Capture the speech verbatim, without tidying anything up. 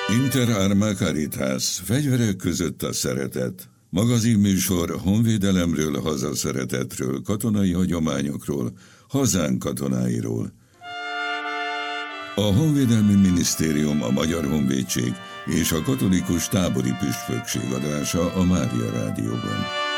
Inter Arma Caritas, fegyverek között a szeretet. Magazinműsor honvédelemről, hazaszeretetről, katonai hagyományokról, hazánk katonáiról. A Honvédelmi Minisztérium, a Magyar Honvédség és a Katolikus Tábori Püspökség adása a Mária Rádióban.